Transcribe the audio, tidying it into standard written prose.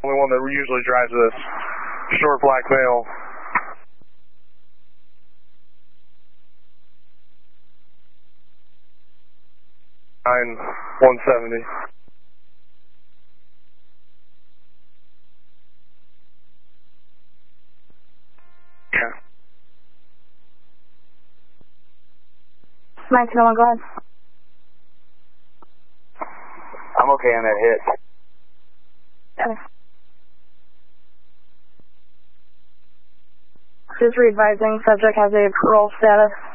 only one that usually drives this. Short black male. Nine 170. Yeah. 1901, go ahead. I'm okay on that hit. Okay. Just re-advising, subject has a parole status.